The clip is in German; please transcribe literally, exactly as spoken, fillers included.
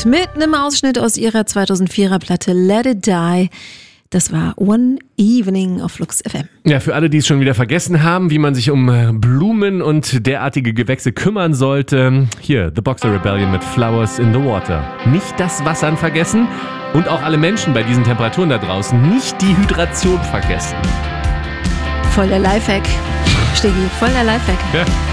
Band mit einem Ausschnitt aus ihrer zweitausendvierer Platte Let It Die. Das war One Evening auf Flux F M. Ja, für alle, die es schon wieder vergessen haben, wie man sich um Blumen und derartige Gewächse kümmern sollte. Hier, The Boxer Rebellion mit Flowers in the Water. Nicht das Wassern vergessen und auch alle Menschen bei diesen Temperaturen da draußen nicht die Hydration vergessen. Voll der Lifehack. Stegi, voll der Lifehack. Ja.